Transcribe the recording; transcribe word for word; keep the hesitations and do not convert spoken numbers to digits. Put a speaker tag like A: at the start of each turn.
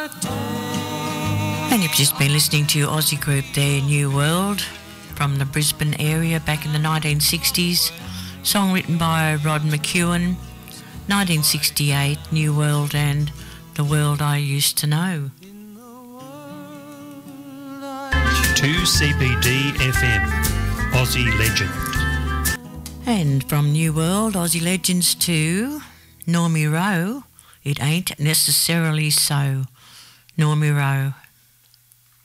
A: And you've just been listening to Aussie group there, New World, from the Brisbane area back in the nineteen sixties. Song written by Rod McEwen, nineteen sixty-eight, New World and The World I Used to Know.
B: two C B D F M, Aussie Legend.
A: And from New World, Aussie Legends to Normie Rowe, It Ain't Necessarily So. Normie Rowe.